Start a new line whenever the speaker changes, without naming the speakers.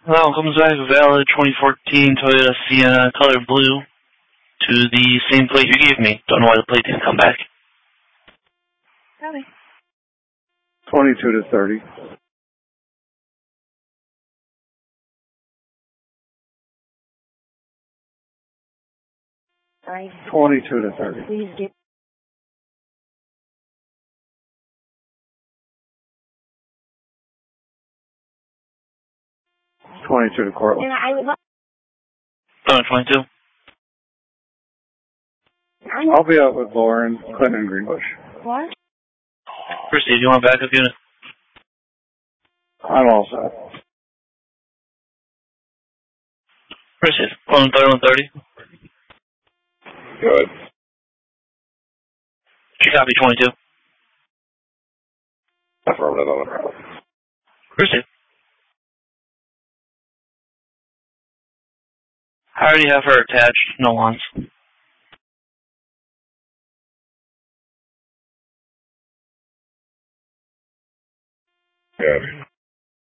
Well, comes back valid 2014 Toyota Sienna, color blue, to the same plate you gave me. Don't know why the plate didn't come back.
Copy.
22 to 30.
Sorry.
22 to 30.
Please do.
22 to Cortland.
And I would love.
22.
I'll be out with Lauren, Clinton, and Greenbush.
What?
Proceed. You want backup unit?
I'm all set.
Proceed. 130.
Good.
You copy 22.
Affirmative on the ground.
Proceed. I already have her attached. No wants.
Good.